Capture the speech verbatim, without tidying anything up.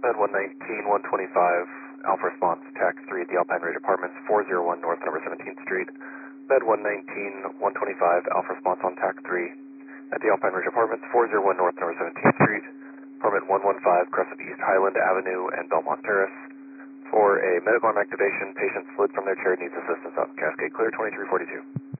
Med one nineteen, one twenty-five, Alpha Response, Tax three at the Alpine Ridge Apartments, four oh one North Number seventeenth Street. Med one nineteen, one twenty-five, Alpha Response on Tax three at the Alpine Ridge Apartments, four oh one North Number seventeenth Street. Apartment one fifteen, Crescent East Highland Avenue and Belmont Terrace. For a medical arm activation, patient slid from their chair, needs assistance up. Cascade clear, twenty-three forty-two.